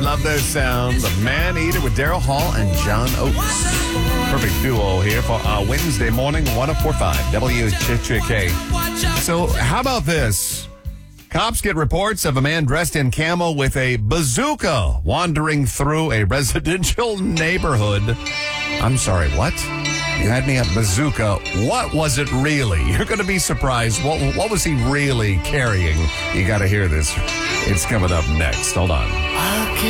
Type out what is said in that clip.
Love that sound. The Man Eater with Daryl Hall and John Oates. Perfect duo here for our Wednesday morning, 104.5 WHK. So how about this? Cops get reports of a man dressed in camo with a bazooka wandering through a residential neighborhood. I'm sorry, what? You had me at bazooka. What was it really? You're going to be surprised. What was he really carrying? You got to hear this. It's coming up next. Hold on.